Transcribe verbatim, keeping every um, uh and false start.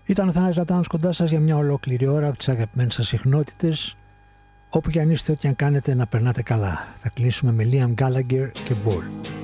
Ήταν ο Θανάσης Λατάνος κοντά σας για μια ολόκληρη ώρα από τις αγαπημένες σας συχνότητες. Όπου και αν είστε, ό,τι αν κάνετε, να περνάτε καλά. Θα κλείσουμε με Liam Gallagher και Ball.